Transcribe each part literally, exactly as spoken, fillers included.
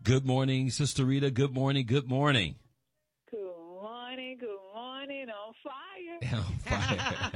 Good morning, Sister Rita. Good morning. Good morning. Good morning. Good morning. On fire. On fire.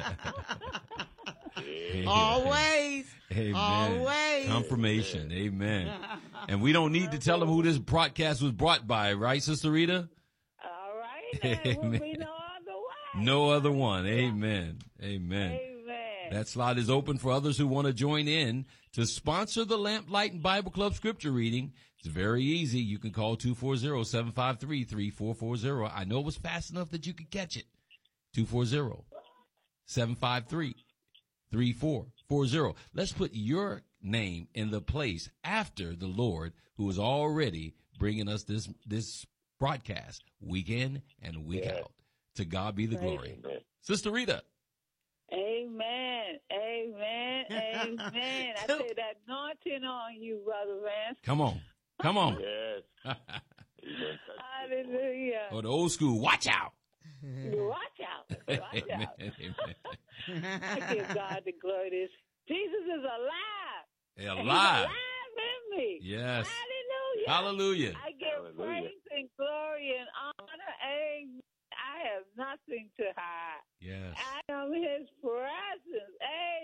Amen. Always. Amen. Always. Confirmation. Amen. And we don't need to tell them who this broadcast was brought by, right, Sister Rita? All right. There will be no other way. No other one. Amen. Amen. Amen. That slot is open for others who want to join in to sponsor the Lamplight and Bible Club scripture reading. It's very easy. You can call two four zero, seven five three, three four four zero. I know it was fast enough that you could catch it. two four zero, seven five three, three four four zero. Let's put your name in the place after the Lord, who is already bringing us this this broadcast week in and week Yeah. out. To God be the glory. Amen. Sister Rita. Amen. Amen. Amen. I say that anointing on you, Brother Vance. Come on. Come on. Yes. Hallelujah. Or the old school, watch out. Watch out. Watch Amen. out. Amen. I give God the glory. This Jesus is alive. Hey, And alive. He's alive in me. Yes. Hallelujah. Hallelujah. I give Hallelujah. praise and glory and honor. Amen. I have nothing to hide. Yes. I am His presence.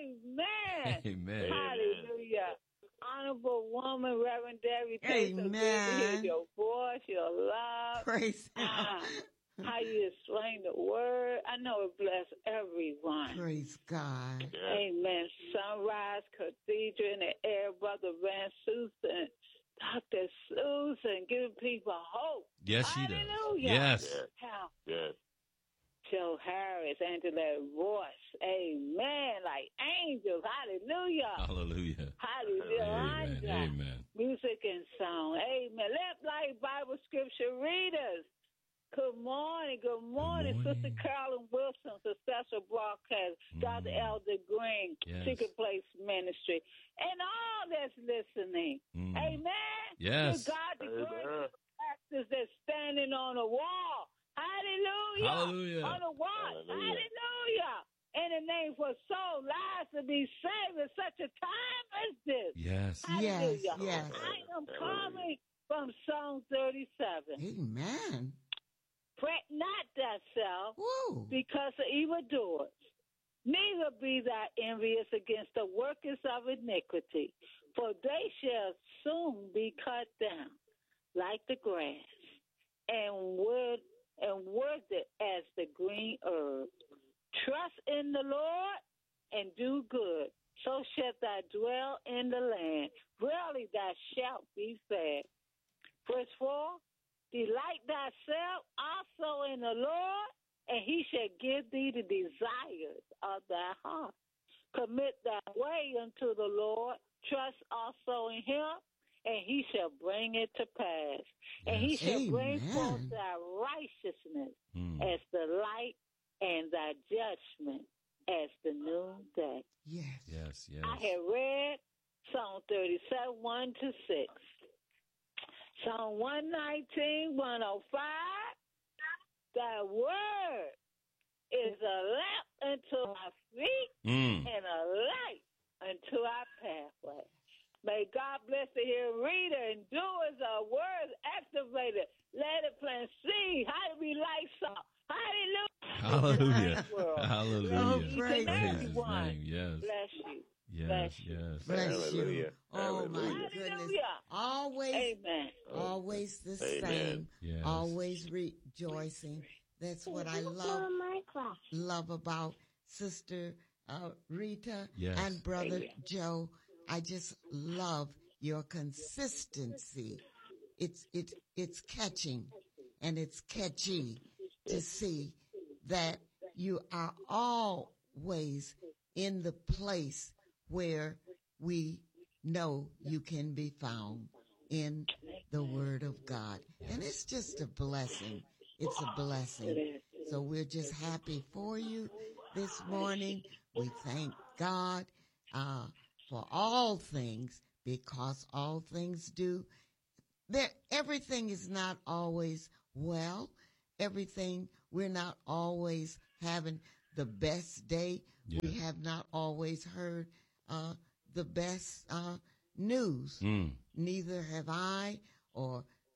Amen. Amen. Hallelujah. Honorable woman, Reverend Debbie, it's so good to hear Amen. your voice, your love. Praise Ah, God. how you explain the word. I know it bless everyone. Praise God. Yes. Amen. Sunrise Cathedral in the air, Brother Van Susan, Doctor Susan, giving people hope. Yes, she does. Hallelujah. Yes. Yes. How Yes. Joe Harris, Angela Royce, amen, like angels. Hallelujah. Hallelujah. Hallelujah. Amen. Amen. Music and song. Amen. Left Light Bible Scripture readers. Good morning. Good morning, morning. Sister Carolyn Wilson, Successful Broadcast, Doctor Mm. Elder Green, Yes. Secret Place Ministry, and all that's listening. Mm. Amen. Yes. To God, the Amen. great actors that's standing on the wall. Hallelujah. Hallelujah. On the wall. Hallelujah. Hallelujah. In the name for soul lives to be saved in such a time as this. Yes. Yes, Hallelujah. yes. I am Hallelujah. coming from Psalm thirty-seven. Amen. Fret not thyself Woo. because of evildoers, neither be thou envious against the workers of iniquity, for they shall soon be cut down like the grass, and wood and withered as the green herb. Trust in the Lord and do good, so shalt thou dwell in the land. Verily thou shalt be fed. Verse four, delight thyself also in the Lord, and he shall give thee the desires of thy heart. Commit thy way unto the Lord, trust also in him, and he shall bring it to pass. And he Yes. shall bring Amen. forth thy righteousness Mm. as the light, and thy judgment as the noonday. Yes. Yes. Yes. I have read Psalm thirty-seven, one to six. Psalm one nineteen, one oh five. Thy word is a lamp unto my feet Mm. and a light unto our pathway. May God bless the hearer, reader, and doers of words activated. Let it plant seed. How to be like salt. Hallelujah. Hallelujah. World. Hallelujah. Oh, Bless each praise and Praise God. his everyone. name. Yes. Bless you. Yes. bless you. Yes. Bless you. Hallelujah. Oh, my Hallelujah. goodness. Hallelujah. Always, Amen. always the Amen. same. Yes. Always rejoicing. That's what I love, love about Sister uh, Rita Yes. and Brother Amen. Joe. I just love your consistency. It's it's it's catching and it's catchy to see that you are always in the place where we know you can be found in the Word of God. And it's just a blessing. It's a blessing. So we're just happy for you this morning. We thank God uh, for all things, because all things do. There, everything is not always well. Everything, we're not always having the best day. Yeah. We have not always heard uh, the best uh, news. Mm. Neither have I or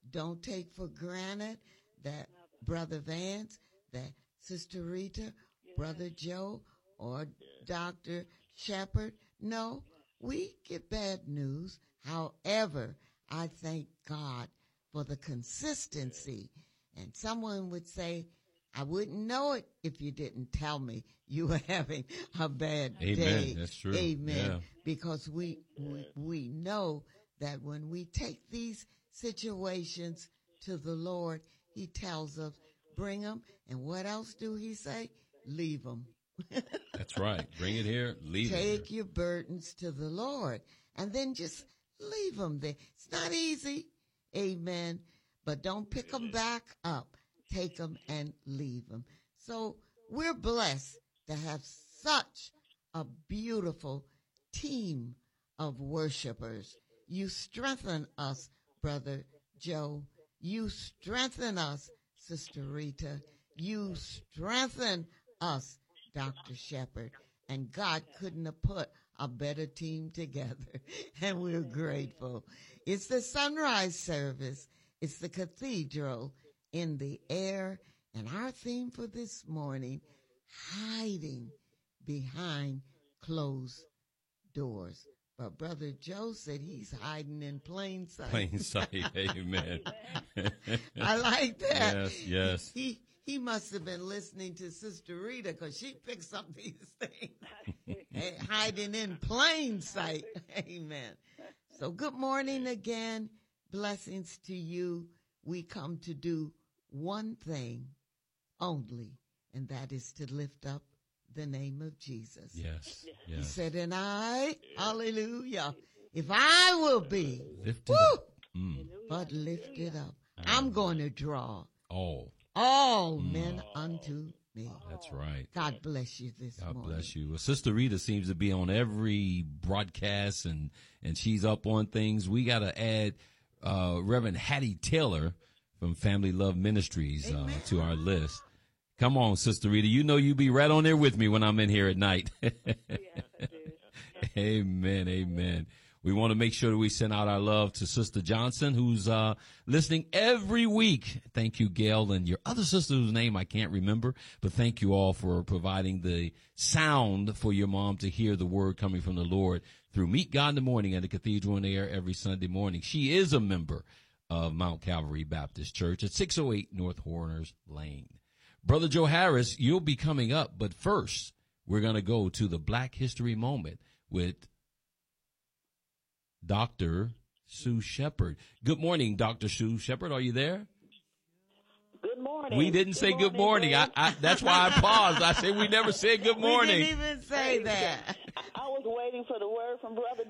don't take for granted that Brother Vance, that Sister Rita, Brother Joe, or Doctor Shepherd. No, we get bad news. However, I thank God for the consistency. And someone would say, I wouldn't know it if you didn't tell me you were having a bad Amen. day. That's true. Amen. Yeah. Because we, we we know that when we take these situations to the Lord, he tells us, bring them. And what else do he say? Leave them. That's right. Bring it here. Leave it Take here. your burdens to the Lord. And then just leave them there. It's not easy. Amen. But don't pick them back up. Take them and leave them. So we're blessed to have such a beautiful team of worshipers. You strengthen us, Brother Joe. You strengthen us, Sister Rita. You strengthen us, Doctor Shepherd. And God couldn't have put a better team together. And we're grateful. It's the sunrise service. It's the cathedral in the air. And our theme for this morning, hiding behind closed doors. But Brother Joe said he's hiding in plain sight. Plain sight. Amen. I like that. Yes, yes. He he must have been listening to Sister Rita because she picks up these things. Hey, hiding in plain sight. Amen. So good morning again. Blessings to you. We come to do one thing only, and that is to lift up the name of Jesus. Yes, He yes. said, and I, hallelujah, if I will be, Lift it woo, up. Mm. but lift it up, I'm going to draw Oh, all men unto me. that's right. God bless you this God morning. bless you. Well, Sister Rita seems to be on every broadcast, and, and she's up on things. We got to add uh, Reverend Hattie Taylor from Family Love Ministries uh, to our list. Come on, Sister Rita. You know you be right on there with me when I'm in here at night. Amen, amen. We want to make sure that we send out our love to Sister Johnson, who's uh, listening every week. Thank you, Gail, and your other sister whose name I can't remember. But thank you all for providing the sound for your mom to hear the word coming from the Lord through Meet God in the Morning at the Cathedral in the Air every Sunday morning. She is a member of Mount Calvary Baptist Church at six oh eight North Horners Lane. Brother Joe Harris, you'll be coming up, but first, we're going to go to the Black History Moment with Doctor Sue Shepherd. Good morning, Doctor Sue Shepherd. Are you there? Good morning. We didn't good say good morning. I, I, that's why I paused. I said we never said good morning. We didn't even say that. I was waiting for the word from Brother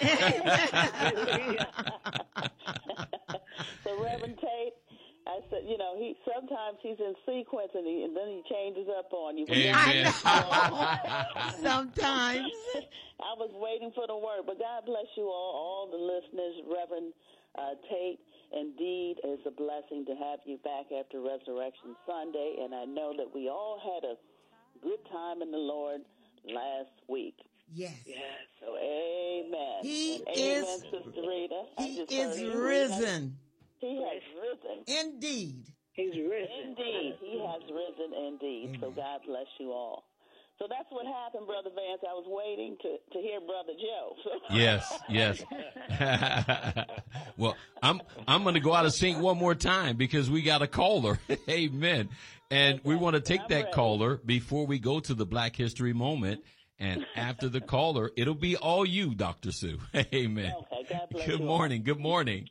Joe. So Reverend Tate, I said, you know, he sometimes he's in sequence and, he, and then he changes up on you. But Amen. I know. Sometimes. I was waiting for the word, but God bless you all, all the listeners, Reverend uh, Tate. Indeed, it's a blessing to have you back after Resurrection Sunday, and I know that we all had a good time in the Lord last week. Yes. Yes. So, amen. He and is, amen, Sister Rita. I he just is heard you. risen. He has risen. Indeed. He's risen. Indeed. He has risen indeed. Amen. So God bless you all. So that's what happened, Brother Vance. I was waiting to, to hear Brother Joe. So. Yes, yes. Well, I'm I'm going to go out of sync one more time because we got a caller. Amen. And we want to take I'm that ready. caller before we go to the Black History Moment. And after the caller, it'll be all you, Doctor Sue. Amen. Okay, God bless Good you morning. Good morning.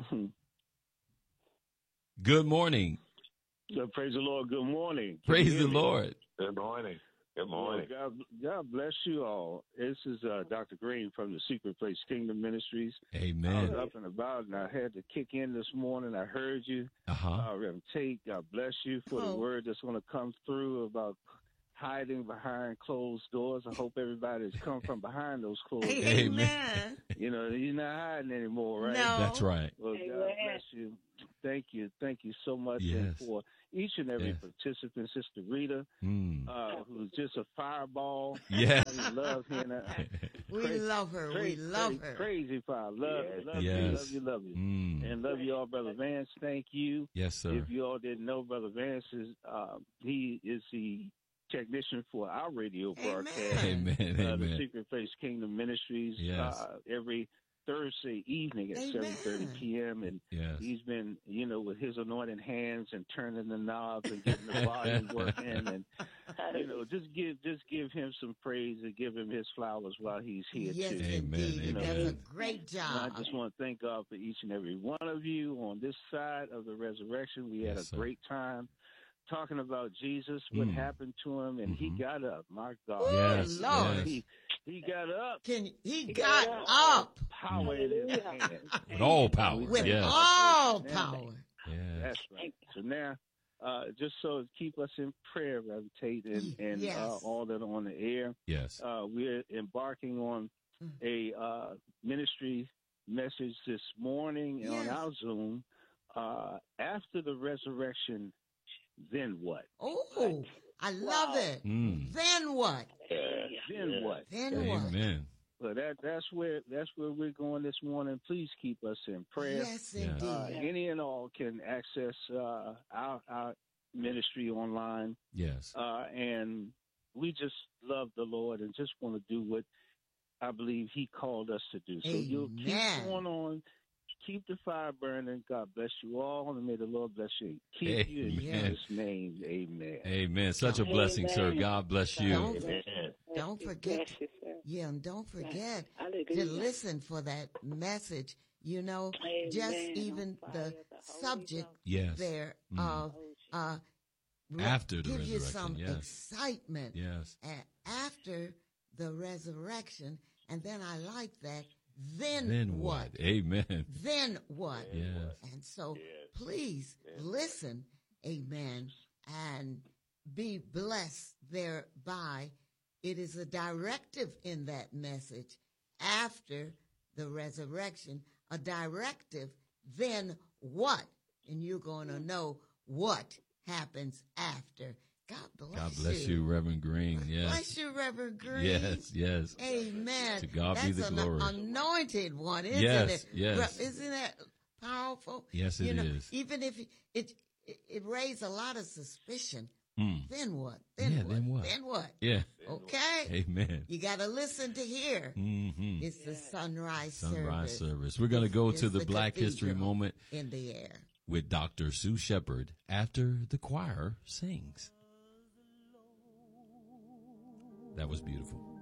Good morning. Uh, praise the Lord. Good morning. Can Praise you the hear me? Lord. Good morning. Good morning. Well, God, God bless you all. This is uh, Doctor Green from the Secret Place Kingdom Ministries. I Amen. was up and about, and I had to kick in this morning. I heard you. Uh-huh. Uh, Reverend Tate, God bless you for Oh. the word that's going to come through about hiding behind closed doors. I hope everybody's come from behind those closed doors. Amen. You know, you're not hiding anymore, right? No. That's right. Well, God Amen. bless you. thank you. Thank you so much. And Yes. for each and every Yes. participant, Sister Rita, Mm. uh, who's just a fireball. Yes. We love hearing her. We Crazy- love her. We Crazy, love crazy, her. Crazy fire. Love you, love Yes. you, love you, love you. Mm. And love you all, Brother Vance. Thank you. Yes, sir. If you all didn't know, Brother Vance is, uh, he is the technician for our radio broadcast. Amen. Amen. Uh, the Amen. Secret Face Kingdom Ministries, Yes. uh, every Thursday evening at Amen. seven thirty p.m. And Yes. he's been, you know, with his anointed hands and turning the knobs and getting the volume working, and you know, just give just give him some praise and give him his flowers while he's here Yes, too. Amen, indeed. He amen. does a great And I job. just want to thank God for each and every one of you on this side of the resurrection. We had Yes, a sir. great time talking about Jesus, what Mm. happened to him, and Mhm. he got up. My God. Yes, Lord. yes. He, he got up. Can he He got got up Power in his hand. With all power. with Yes. all Yes. power? Yes. That's right. So now, uh, just so keep us in prayer, Reverend Tate, and, and Yes. uh, all that are on the air. Yes. Uh, we're embarking on Mm. a uh, ministry message this morning on Yes. our Zoom. Uh, after the resurrection, then what? Oh, I love Wow. it. Mm. Then what? Then what? Then what? Amen. So that that's where that's where we're going this morning. Please keep us in prayer. Yes, Yes. indeed. Uh, any and all can access uh, our our ministry online. Yes. Uh, and we just love the Lord and just want to do what I believe He called us to do. So you'll keep Amen. going on, keep the fire burning. God bless you all, and may the Lord bless you. Keep you in Amen. Jesus' name. Amen. Amen. Such a blessing, sir. Amen. God bless you. Don't, Amen. don't Bless forget, you, sir. yeah, and don't forget to Hallelujah. listen for that message. You know, Amen. just On even fire, the the Holy subject Ghost. Yes. there Mm. of uh, re- After the give you resurrection, some yes. excitement Yes. a- after the resurrection, and then I like that. Then, Then what? Amen. Then what? Yes. And so please listen, amen, and be blessed thereby. It is a directive in that message after the resurrection, a directive, then what? And you're going to know what happens after. God bless you. God bless you, Reverend Green. Yes. Bless you, Reverend Green. Yes. Yes. Amen. To God That's be the an glory. anointed one, isn't Yes, it? yes. Re- Isn't that powerful? Yes, it you know, is. Even if it, it it raised a lot of suspicion. Mm. Then what? Then Yeah, what? then what? Then what? Yeah. Okay. Amen. You got to listen to hear. Mm-hmm. It's the sunrise, Sunrise service service. We're going to go It's to the the Black History cathedral. moment in the air. with Doctor Sue Shepherd after the choir sings. That was beautiful.